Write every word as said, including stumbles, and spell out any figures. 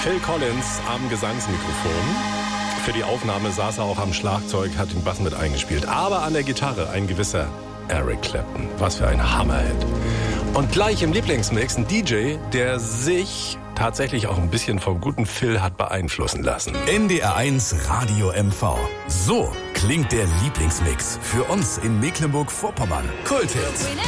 Phil Collins am Gesangsmikrofon. Für die Aufnahme saß er auch am Schlagzeug, hat den Bass mit eingespielt. Aber an der Gitarre ein gewisser Eric Clapton. Was für ein Hammerhit. Und gleich im Lieblingsmix ein D J, der sich tatsächlich auch ein bisschen vom guten Phil hat beeinflussen lassen. N D R eins Radio M V. So klingt der Lieblingsmix für uns in Mecklenburg-Vorpommern. Kulthits.